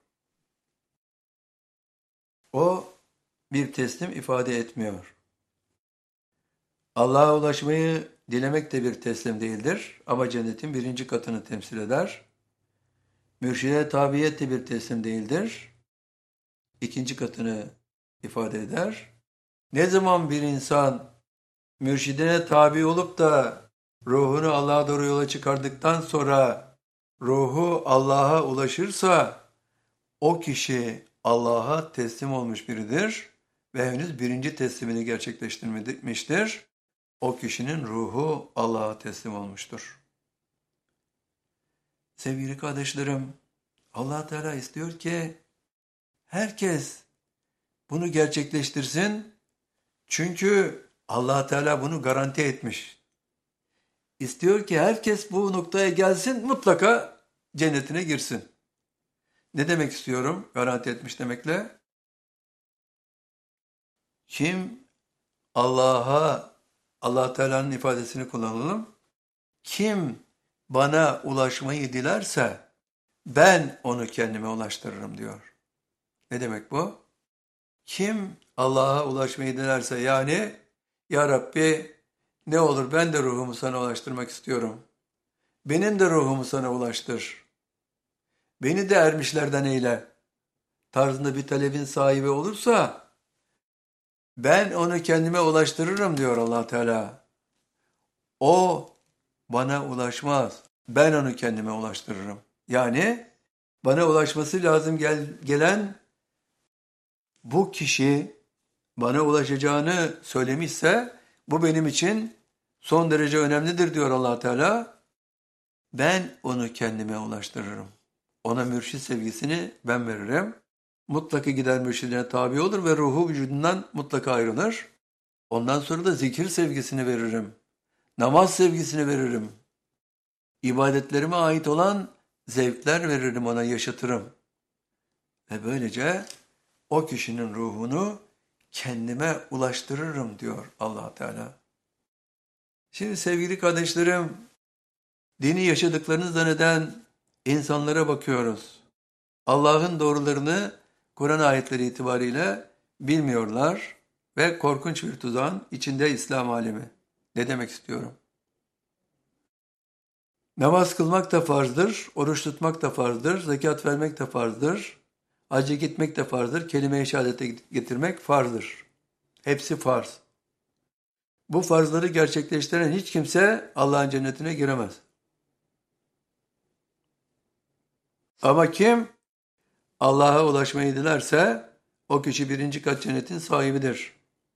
Speaker 1: O bir teslim ifade etmiyor. Allah'a ulaşmayı dilemek de bir teslim değildir ama cennetin 1. katını temsil eder. Mürşide tabiyet de bir teslim değildir. 2. katını ifade eder. Ne zaman bir insan mürşidine tabi olup da ruhunu Allah'a doğru yola çıkardıktan sonra ruhu Allah'a ulaşırsa o kişi Allah'a teslim olmuş biridir ve henüz 1. teslimini gerçekleştirmemiştir. O kişinin ruhu Allah'a teslim olmuştur. Sevgili kardeşlerim, Allah Teala istiyor ki herkes bunu gerçekleştirsin. Çünkü Allah Teala bunu garanti etmiş. İstiyor ki herkes bu noktaya gelsin, mutlaka cennetine girsin. Ne demek istiyorum garanti etmiş demekle? Kim Allah Teala'nın ifadesini kullanalım. Kim bana ulaşmayı dilerse ben onu kendime ulaştırırım diyor. Ne demek bu? Kim Allah'a ulaşmayı dilerse yani Ya Rabbi ne olur ben de ruhumu sana ulaştırmak istiyorum. Benim de ruhumu sana ulaştır. Beni de ermişlerden eyle tarzında bir talebin sahibi olursa ben onu kendime ulaştırırım diyor Allah Teala. O bana ulaşmaz. Ben onu kendime ulaştırırım. Yani bana ulaşması lazım gelen bu kişi bana ulaşacağını söylemişse bu benim için son derece önemlidir diyor Allah Teala. Ben onu kendime ulaştırırım. Ona mürşid sevgisini ben veririm. Mutlaka gider mürşidine tabi olur ve ruhu vücudundan mutlaka ayrılır. Ondan sonra da zikir sevgisini veririm. Namaz sevgisini veririm. İbadetlerime ait olan zevkler veririm ona, yaşatırım. Ve böylece o kişinin ruhunu kendime ulaştırırım diyor Allah Teala. Şimdi sevgili kardeşlerim, dini yaşadıklarını zanneden insanlara bakıyoruz. Allah'ın doğrularını Kur'an ayetleri itibariyle bilmiyorlar ve korkunç bir tuzağın içinde İslam alemi. Ne demek istiyorum? Namaz kılmak da farzdır, oruç tutmak da farzdır, zekat vermek de farzdır, hacca gitmek de farzdır, kelime-i şehadete getirmek farzdır. Hepsi farz. Bu farzları gerçekleştiren hiç kimse Allah'ın cennetine giremez. Ama kim Allah'a ulaşmayı dilerse o kişi 1. kat cennetin sahibidir.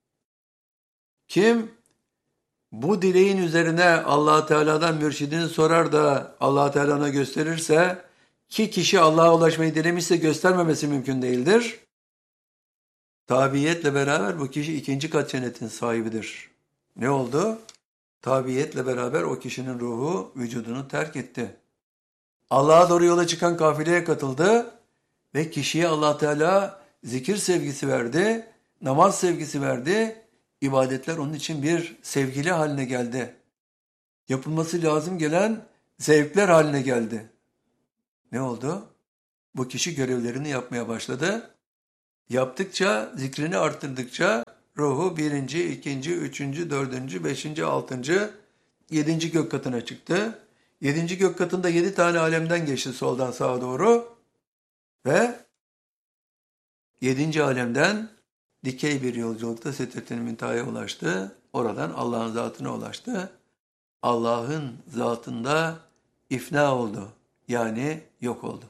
Speaker 1: Kim bu dileğin üzerine Allah Teala'dan mürşidini sorar da Allah Teala ona gösterirse ki kişi Allah'a ulaşmayı dilemişse göstermemesi mümkün değildir. Tabiiyetle beraber bu kişi 2. kat cennetin sahibidir. Ne oldu? Tabiiyetle beraber o kişinin ruhu vücudunu terk etti. Allah'a doğru yola çıkan kafileye katıldı ve kişiye Allah Teala zikir sevgisi verdi, namaz sevgisi verdi. İbadetler onun için bir sevgili haline geldi. Yapılması lazım gelen zevkler haline geldi. Ne oldu? Bu kişi görevlerini yapmaya başladı. Yaptıkça, zikrini arttırdıkça ruhu birinci, ikinci, üçüncü, dördüncü, beşinci, altıncı, yedinci gök katına çıktı. Yedinci gök katında 7 tane alemden geçti soldan sağa doğru ve yedinci alemden dikey bir yolculukta Sidretül Münteha'ya ulaştı. Oradan Allah'ın zatına ulaştı. Allah'ın zatında ifna oldu. Yani yok oldu.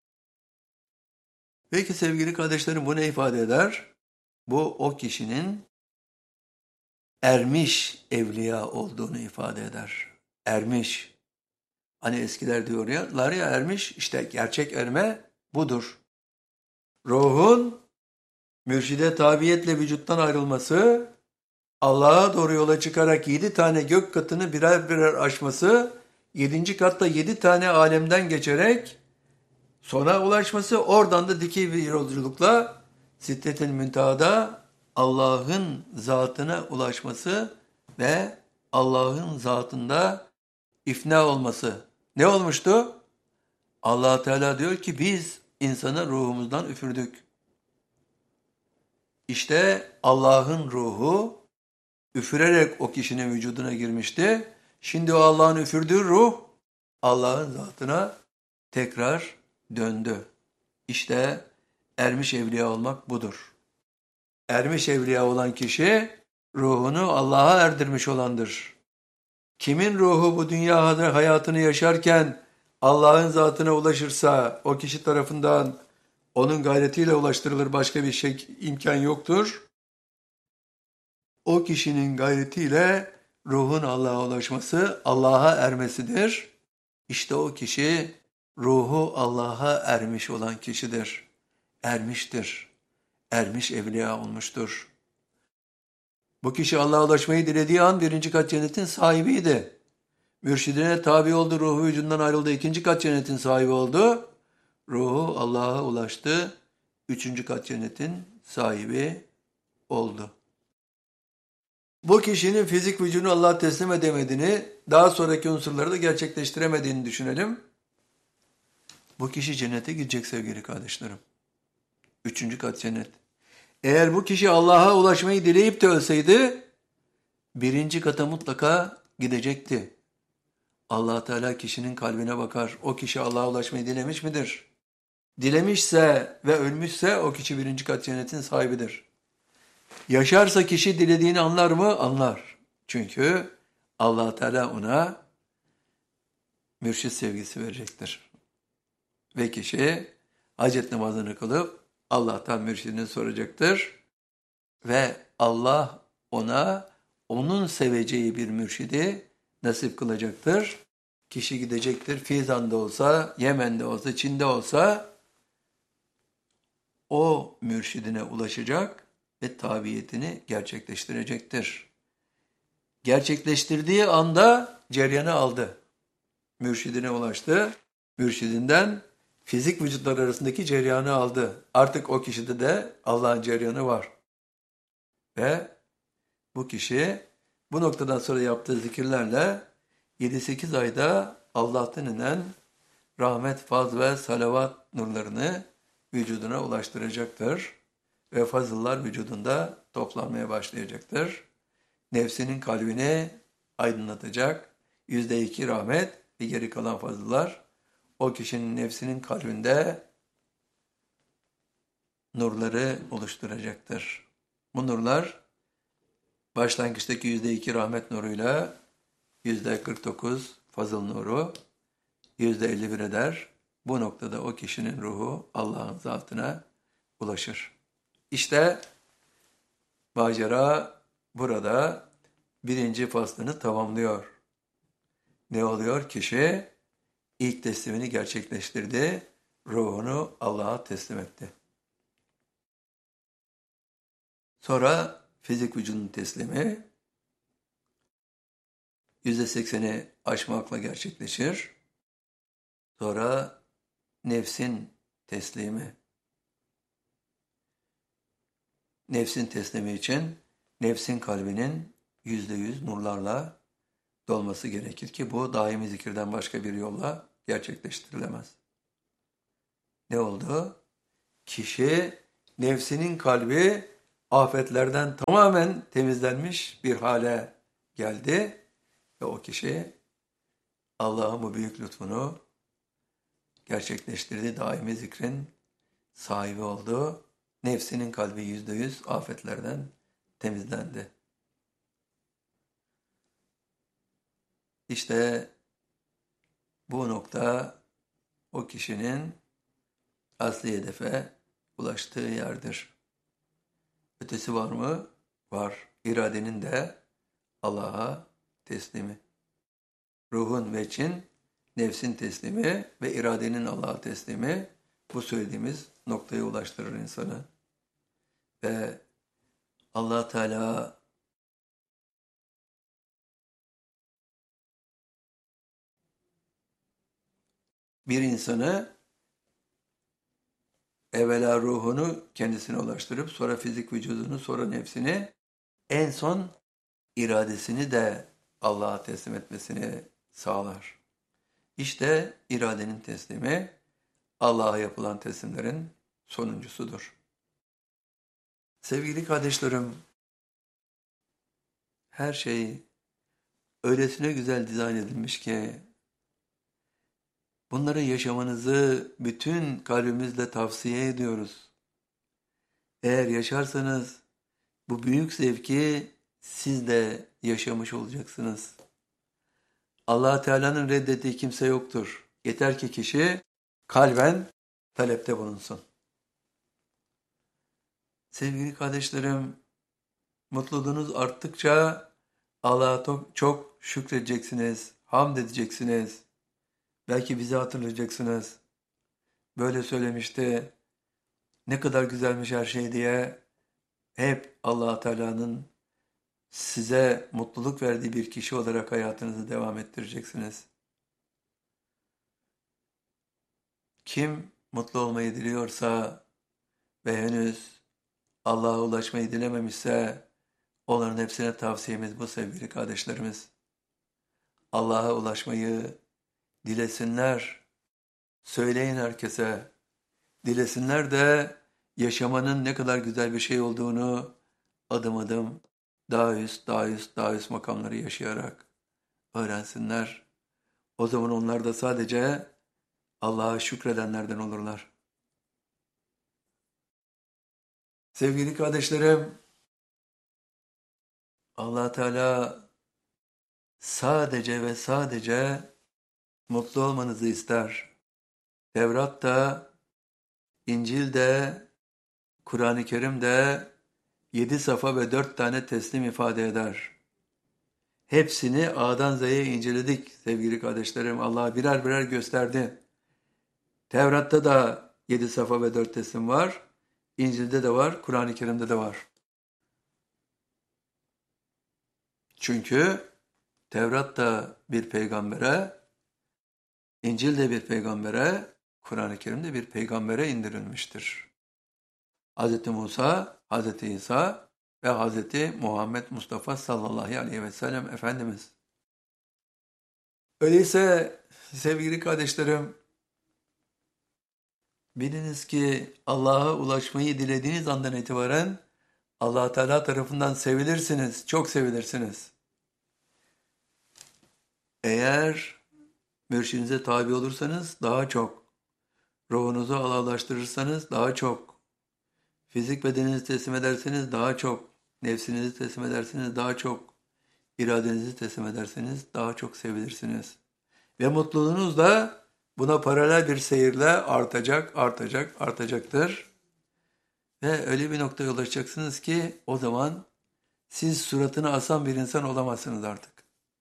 Speaker 1: Peki sevgili kardeşlerim, bu ne ifade eder? Bu o kişinin ermiş evliya olduğunu ifade eder. Ermiş. Hani eskiler diyorlar ya ermiş, işte gerçek erme budur. Ruhun mürşide tabiyetle vücuttan ayrılması, Allah'a doğru yola çıkarak 7 tane gök katını birer birer aşması, 7. katta 7 tane alemden geçerek sona ulaşması, oradan da dikey bir yolculukla Sidretül Münteha'da Allah'ın zatına ulaşması ve Allah'ın zatında ifna olması. Ne olmuştu? Allah Teala diyor ki biz insana ruhumuzdan üfürdük. İşte Allah'ın ruhu üfürerek o kişinin vücuduna girmişti. Şimdi o Allah'ın üfürdüğü ruh Allah'ın zatına tekrar döndü. İşte ermiş evliya olmak budur. Ermiş evliya olan kişi ruhunu Allah'a erdirmiş olandır. Kimin ruhu bu dünya hayatını yaşarken Allah'ın zatına ulaşırsa o kişi tarafından onun gayretiyle ulaştırılır, başka bir şey imkan yoktur. O kişinin gayretiyle ruhun Allah'a ulaşması, Allah'a ermesidir. İşte o kişi ruhu Allah'a ermiş olan kişidir. Ermiştir. Ermiş evliya olmuştur. Bu kişi Allah'a ulaşmayı dilediği an 1. kat cennetin sahibiydi. Mürşidine tabi oldu, ruhu vücudundan ayrıldı, 2. kat cennetin sahibi oldu. Ruhu Allah'a ulaştı, 3. kat cennetin sahibi oldu. Bu kişinin fizik vücudunu Allah'a teslim edemediğini, daha sonraki unsurları da gerçekleştiremediğini düşünelim. Bu kişi cennete gidecek sevgili kardeşlerim. 3. kat cennet. Eğer bu kişi Allah'a ulaşmayı dileyip de ölseydi, 1. kata mutlaka gidecekti. Allah Teala kişinin kalbine bakar. O kişi Allah'a ulaşmayı dilemiş midir? Dilemişse ve ölmüşse o kişi 1. kat cennetin sahibidir. Yaşarsa kişi dilediğini anlar mı? Anlar. Çünkü Allah Teala ona mürşit sevgisi verecektir. Ve kişi hacet namazını kılıp Allah'tan mürşidini soracaktır. Ve Allah ona onun seveceği bir mürşidi nasip kılacaktır. Kişi gidecektir. Fizan'da olsa, Yemen'de olsa, Çin'de olsa o mürşidine ulaşacak ve tabiyetini gerçekleştirecektir. Gerçekleştirdiği anda ceryanı aldı. Mürşidine ulaştı. Mürşidinden fizik vücutlar arasındaki ceryanı aldı. Artık o kişide de Allah'ın ceryanı var. Ve bu kişi bu noktadan sonra yaptığı zikirlerle 7-8 ayda Allah'tan inen rahmet, faz ve salavat nurlarını vücuduna ulaştıracaktır. Ve fazıllar vücudunda toplanmaya başlayacaktır. Nefsinin kalbini aydınlatacak %2 rahmet ve geri kalan fazıllar o kişinin nefsinin kalbinde nurları oluşturacaktır. Bu nurlar başlangıçtaki %2 rahmet nuruyla %49 fazıl nuru %51 eder. Bu noktada o kişinin ruhu Allah'ın zatına ulaşır. İşte macera burada 1. faslını tamamlıyor. Ne oluyor? Kişi ilk teslimini gerçekleştirdi. Ruhunu Allah'a teslim etti. Sonra fizik vücudun teslimi %80'i aşmakla gerçekleşir. Sonra nefsin teslimi. Nefsin teslimi için nefsin kalbinin %100 nurlarla dolması gerekir ki bu daimi zikirden başka bir yolla gerçekleştirilemez. Ne oldu? Kişi nefsinin kalbi afetlerden tamamen temizlenmiş bir hale geldi ve o kişi Allah'ın bu büyük lütfunu gerçekleştirdi. Daimi zikrin sahibi oldu. Nefsinin kalbi %100 afetlerden temizlendi. İşte bu nokta o kişinin asli hedefe ulaştığı yerdir. Ötesi var mı? Var. İradenin de Allah'a teslimi. Ruhun veçin, nefsin teslimi ve iradenin Allah'a teslimi bu söylediğimiz noktaya ulaştırır insanı. Ve Allah Teala bir insanı evvela ruhunu kendisine ulaştırıp sonra fizik vücudunu sonra nefsini en son iradesini de Allah'a teslim etmesini sağlar. İşte iradenin teslimi Allah'a yapılan teslimlerin sonuncusudur. Sevgili kardeşlerim, her şey öylesine güzel dizayn edilmiş ki bunları yaşamanızı bütün kalbimizle tavsiye ediyoruz. Eğer yaşarsanız bu büyük zevki siz de yaşamış olacaksınız. Allah Teala'nın reddettiği kimse yoktur. Yeter ki kişi kalben talepte bulunsun. Sevgili kardeşlerim, mutluluğunuz arttıkça Allah'a çok şükredeceksiniz, hamd edeceksiniz. Belki bizi hatırlayacaksınız. Böyle söylemişti, ne kadar güzelmiş her şey diye hep Allah Teala'nın size mutluluk verdiği bir kişi olarak hayatınızı devam ettireceksiniz. Kim mutlu olmayı diliyorsa ve henüz Allah'a ulaşmayı dilememişse onların hepsine tavsiyemiz bu sevgili kardeşlerimiz. Allah'a ulaşmayı dilesinler, söyleyin herkese, dilesinler de yaşamanın ne kadar güzel bir şey olduğunu adım adım daha üst makamları yaşayarak öğrensinler. O zaman onlar da sadece Allah'a şükredenlerden olurlar. Sevgili kardeşlerim, Allah Teala sadece ve sadece mutlu olmanızı ister. Tevrat'ta, İncil'de, Kur'an-ı Kerim'de 7 safa ve 4 tane teslim ifade eder. Hepsini A'dan Z'ye inceledik sevgili kardeşlerim. Allah birer birer gösterdi. Tevrat'ta da 7 safa ve 4 teslim var. İncil'de de var, Kur'an-ı Kerim'de de var. Çünkü Tevrat da bir peygambere, İncil de bir peygambere, Kur'an-ı Kerim de bir peygambere indirilmiştir. Hz. Musa, Hz. İsa ve Hz. Muhammed Mustafa sallallahu aleyhi ve sellem Efendimiz. Öyleyse sevgili kardeşlerim, biliniz ki Allah'a ulaşmayı dilediğiniz andan itibaren Allah Teala tarafından sevilirsiniz, çok sevilirsiniz. Eğer mürşidinize tabi olursanız daha çok, ruhunuzu Allah'laştırırsanız daha çok, fizik bedeninizi teslim ederseniz daha çok, nefsinizi teslim ederseniz daha çok, iradenizi teslim ederseniz daha çok sevilirsiniz. Ve mutluluğunuz da buna paralel bir seyirle artacaktır. Ve öyle bir noktaya ulaşacaksınız ki o zaman siz suratını asan bir insan olamazsınız artık.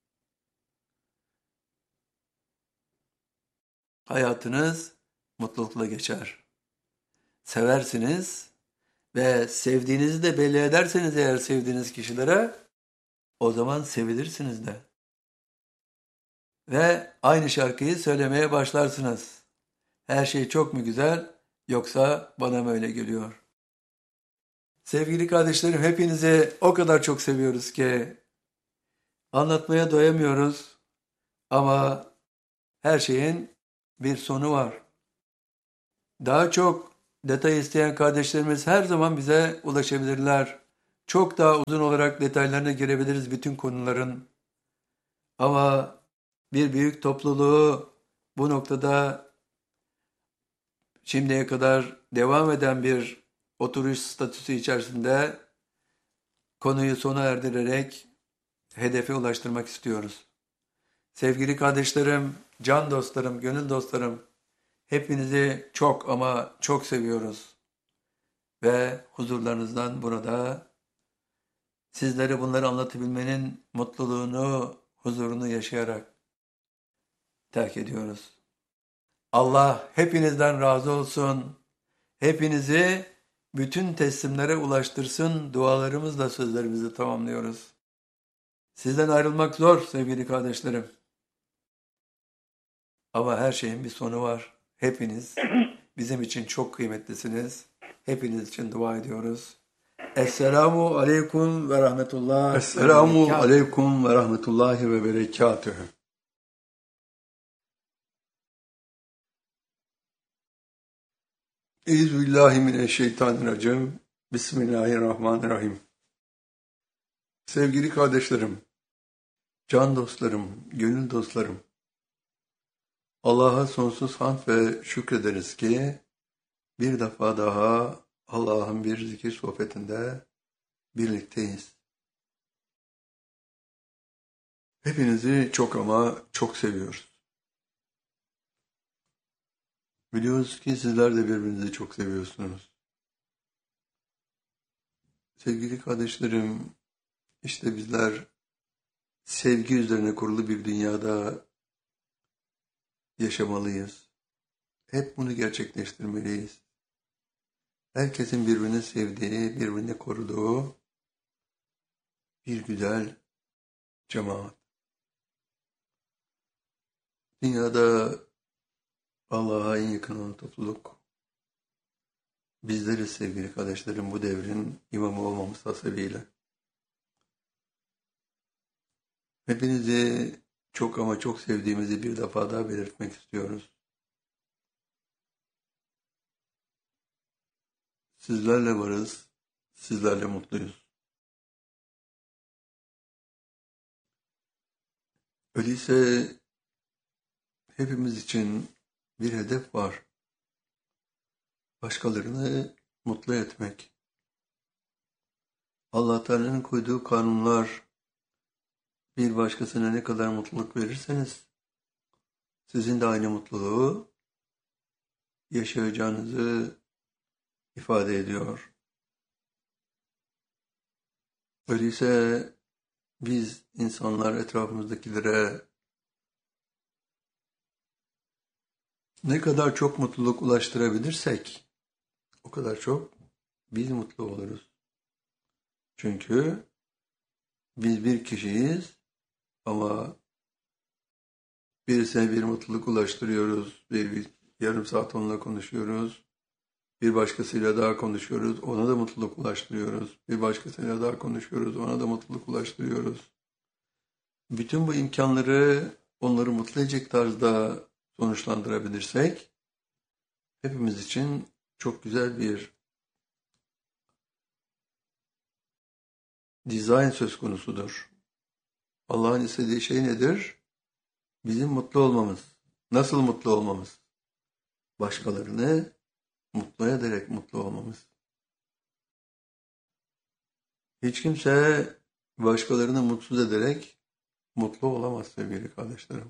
Speaker 1: Hayatınız mutlulukla geçer. Seversiniz ve sevdiğinizi de belli ederseniz eğer sevdiğiniz kişilere o zaman sevilirsiniz de. Ve aynı şarkıyı söylemeye başlarsınız. Her şey çok mu güzel yoksa bana mı öyle geliyor? Sevgili kardeşlerim hepinizi o kadar çok seviyoruz ki anlatmaya doyamıyoruz ama her şeyin bir sonu var. Daha çok detay isteyen kardeşlerimiz her zaman bize ulaşabilirler. Çok daha uzun olarak detaylarına girebiliriz bütün konuların. Ama bir büyük topluluğu bu noktada şimdiye kadar devam eden bir oturuş statüsü içerisinde konuyu sona erdirerek hedefe ulaştırmak istiyoruz. Sevgili kardeşlerim, can dostlarım, gönül dostlarım, hepinizi çok ama çok seviyoruz. Ve huzurlarınızdan burada sizlere bunları anlatabilmenin mutluluğunu, huzurunu yaşayarak terk ediyoruz. Allah hepinizden razı olsun. Hepinizi bütün teslimlere ulaştırsın. Dualarımızla sözlerimizi tamamlıyoruz. Sizden ayrılmak zor sevgili kardeşlerim. Ama her şeyin bir sonu var. Hepiniz bizim için çok kıymetlisiniz. Hepiniz için dua ediyoruz. Esselamu aleyküm ve rahmetullah ve
Speaker 2: Esselamu
Speaker 1: berekatuhu.
Speaker 2: aleyküm ve rahmetullahi ve berekatühü. Euzubillahimineşşeytanirracim. Bismillahirrahmanirrahim. Sevgili kardeşlerim, can dostlarım, gönül dostlarım, Allah'a sonsuz hamd ve şükrederiz ki bir defa daha Allah'ın bir zikir sohbetinde birlikteyiz. Hepinizi çok ama çok seviyoruz. Biliyoruz ki sizler de birbirinizi çok seviyorsunuz. Sevgili kardeşlerim, işte bizler sevgi üzerine kurulu bir dünyada yaşamalıyız. Hep bunu gerçekleştirmeliyiz. Herkesin birbirini sevdiği, birbirini koruduğu bir güzel cemaat. Dünyada Allah'a en yakın olan topluluk bizleriz sevgili kardeşlerim, bu devrin imamı olmamız hasebiyle. Hepinizi çok ama çok sevdiğimizi bir defa daha belirtmek istiyoruz. Sizlerle varız, sizlerle mutluyuz. Öyleyse hepimiz için bir hedef var. Başkalarını mutlu etmek. Allah Teala'nın koyduğu kanunlar, bir başkasına ne kadar mutluluk verirseniz, sizin de aynı mutluluğu yaşayacağınızı ifade ediyor. Öyleyse biz insanlar etrafımızdakilere ne kadar çok mutluluk ulaştırabilirsek o kadar çok biz mutlu oluruz. Çünkü biz bir kişiyiz ama birisine bir mutluluk ulaştırıyoruz. Bir yarım saat onunla konuşuyoruz. Bir başkasıyla daha konuşuyoruz. Ona da mutluluk ulaştırıyoruz. Bir başkasıyla daha konuşuyoruz. Ona da mutluluk ulaştırıyoruz. Bütün bu imkanları onları mutlu edecek tarzda sonuçlandırabilirsek hepimiz için çok güzel bir dizayn söz konusudur. Allah'ın istediği şey nedir? Bizim mutlu olmamız. Nasıl mutlu olmamız? Başkalarını mutlu ederek mutlu olmamız. Hiç kimse başkalarını mutsuz ederek mutlu olamaz sevgili kardeşlerim.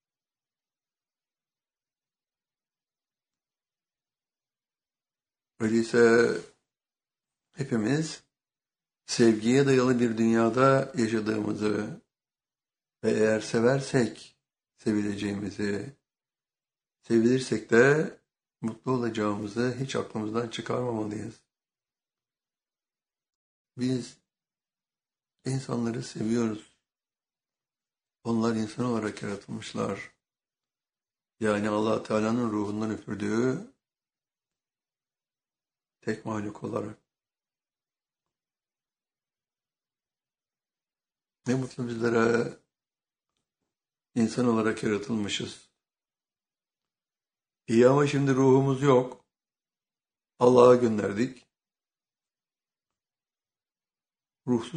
Speaker 2: Öyleyse hepimiz sevgiye dayalı bir dünyada yaşadığımızı ve eğer seversek sevileceğimizi, sevilirsek de mutlu olacağımızı hiç aklımızdan çıkarmamalıyız. Biz insanları seviyoruz. Onlar insan olarak yaratılmışlar. Yani Allah Teala'nın ruhundan üfürdüğü tek mahluk olarak. Ne mutlu bizlere insan olarak yaratılmışız. İyi ama şimdi ruhumuz yok. Allah'a gönderdik. Ruhsuz